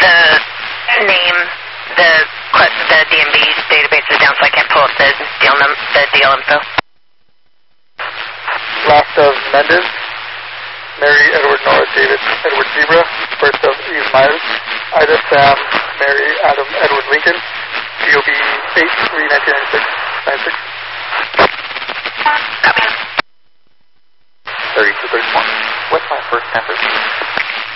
the name, the DMV database is down, so I can't pull up the deal info. Last of Mendez, Mary Edward Nora David Edward Zebra. First of Eve Myers, Ida Sam Mary Adam Edward Lincoln. DOB 8-3-1996. 96. Copy. 32-34. What's my first campus?